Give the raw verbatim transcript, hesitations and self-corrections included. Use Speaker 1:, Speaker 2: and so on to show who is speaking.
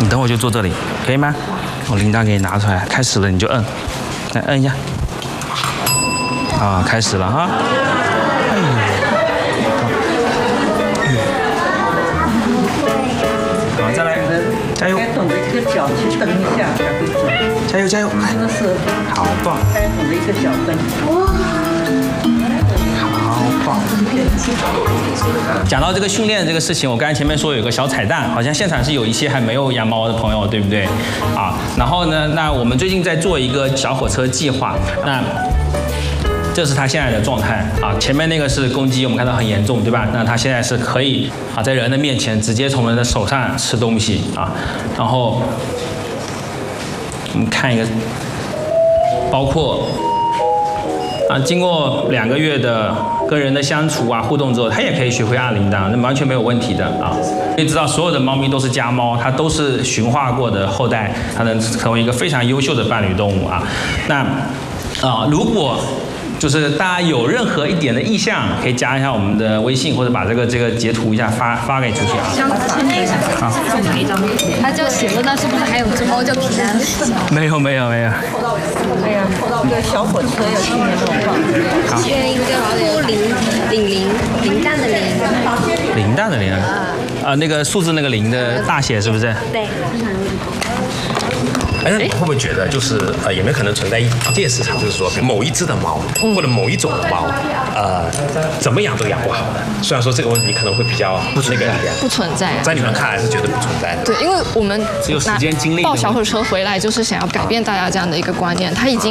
Speaker 1: 你等会就坐这里，可以吗？我铃铛给你拿出来，开始了你就摁，来摁一下。啊，开始了哈。好，再来，加油！
Speaker 2: 懂得这个脚去蹬一下才会走。
Speaker 1: 加油加油！
Speaker 2: 真的是
Speaker 1: 好棒！
Speaker 2: 该懂得一个脚蹬。
Speaker 1: 好棒！讲到这个训练这个事情，我刚才前面说有个小彩蛋，好像现场是有一些还没有养猫的朋友，对不对？啊，然后呢，那我们最近在做一个小火车计划，那这是它现在的状态啊，前面那个是公鸡，我们看到很严重，对吧？那它现在是可以啊，在人的面前直接从人的手上吃东西啊，然后我们看一个，包括。啊，经过两个月的跟人的相处啊、互动之后，它也可以学会按铃铛，那完全没有问题的啊。可以知道，所有的猫咪都是家猫，它都是驯化过的后代，它能成为一个非常优秀的伴侣动物啊。那啊，如果就是大家有任何一点的意向，可以加一下我们的微信，或者把这个这个截图一下发发给出去啊。
Speaker 3: 好，他就写了，那是不是还有只猫叫平安？
Speaker 1: 没有没有没有。
Speaker 2: 哎呀，这个小火车要今天弄放。
Speaker 3: 选一个孤零零零零蛋的零。
Speaker 1: 零蛋的零啊？啊，那个数字那个零的大写是不是？
Speaker 3: 对。
Speaker 4: 哎，那你会不会觉得就是呃，有没有可能存在一件市场，就是说某一只的猫、
Speaker 3: 嗯、
Speaker 4: 或者某一种的猫，呃，怎么养都养不好的？虽然说这个问题可能会比较那个，
Speaker 5: 不存在、啊，
Speaker 4: 在你们看来是绝对不存在的。
Speaker 5: 对，因为我们
Speaker 1: 只有时间精力。
Speaker 5: 抱小火车回来就是想要改变大家这样的一个观念，它已经。